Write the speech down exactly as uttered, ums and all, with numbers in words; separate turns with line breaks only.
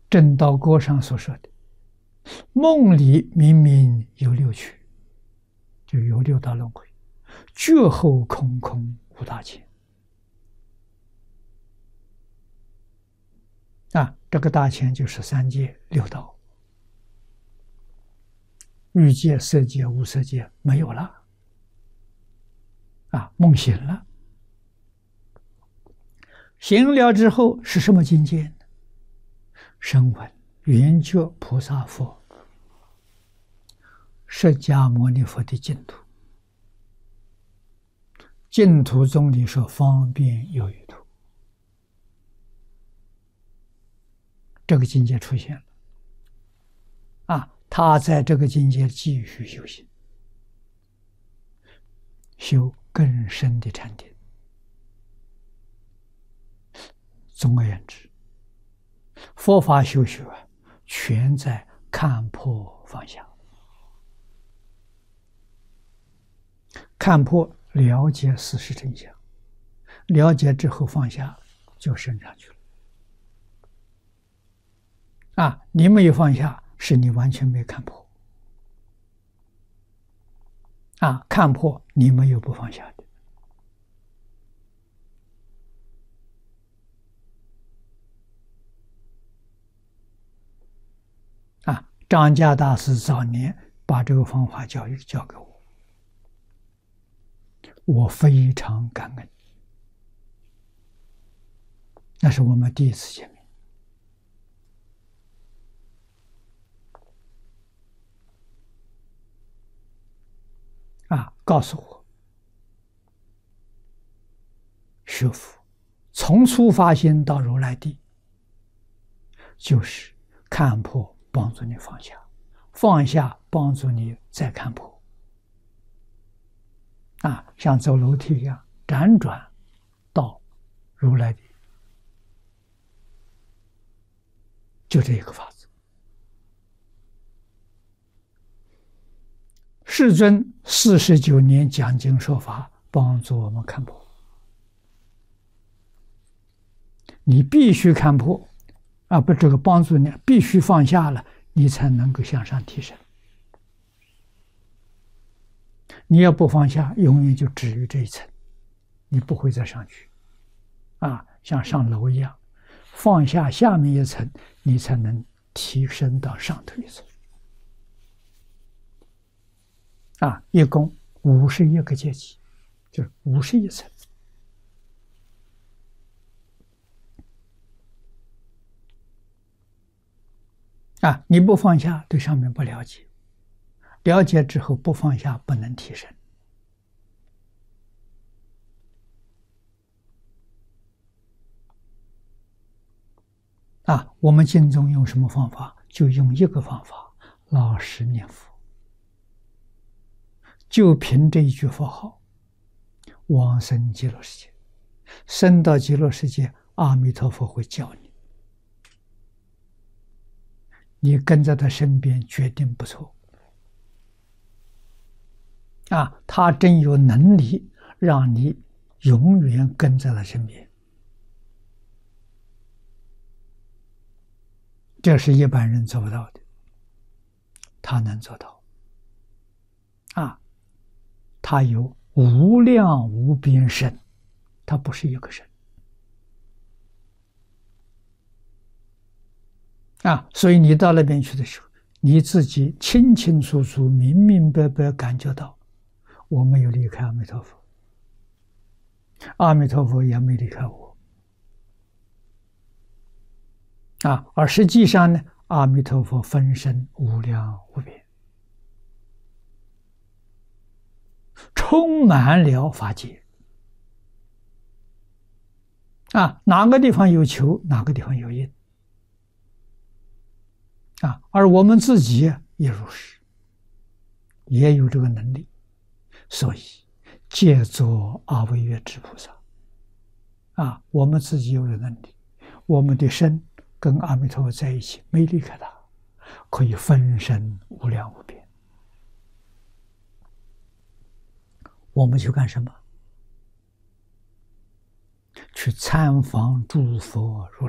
正道歌上所说的，梦里明明有六趣，就有六道轮回，觉后空空无大千。啊，这个大千就是三界六道，欲界、色界、无色界没有了。啊，梦醒了，醒了之后是什么境界呢？声闻缘觉菩萨佛，释迦牟尼佛的净土。净土中里说方便有余土，这个境界出现了。啊，他在这个境界继续修行，修更深的禅定。总而言之，佛法修学全在看破放下。看破，了解事实真相，了解之后放下，就升上去了。啊，你没有放下，是你完全没看破。啊，看破你没有不放下的。啊，张家大师早年把这个方法教育教给我，我非常感恩。那是我们第一次见面。啊，告诉我，学佛从初发心到如来地，就是看破帮助你放下，放下帮助你再看破。啊，像走楼梯一样，辗转到如来地，就这一个法子。世尊四十九年讲经说法，帮助我们看破。你必须看破，啊，不，这个帮助你必须放下了，你才能够向上提升。你要不放下，永远就止于这一层，你不会再上去。啊，像上楼一样，放下下面一层，你才能提升到上头一层。啊，一共五十一个阶级，就是五十一层。啊，你不放下，对上面不了解，了解之后不放下，不能提升。啊，我们经中用什么方法？就用一个方法，老实念佛。就凭这一句佛号，往生极乐世界，生到极乐世界，阿弥陀佛会教你，你跟在他身边，决定不错。啊，他真有能力让你永远跟在他身边，这是一般人做不到的，他能做到。啊，他有无量无边身，他不是一个身。啊，所以你到那边去的时候，你自己清清楚楚、明明白白感觉到，我没有离开阿弥陀佛，阿弥陀佛也没离开我。啊，而实际上呢，阿弥陀佛分身无量无边，充满了法界。啊，哪个地方有求，哪个地方有因。啊，而我们自己也如是，也有这个能力，所以借作阿惟越致菩萨。啊，我们自己有了能力，我们的身跟阿弥陀佛在一起，没离开他，可以分身无量无边。我们去干什么？去参访诸佛如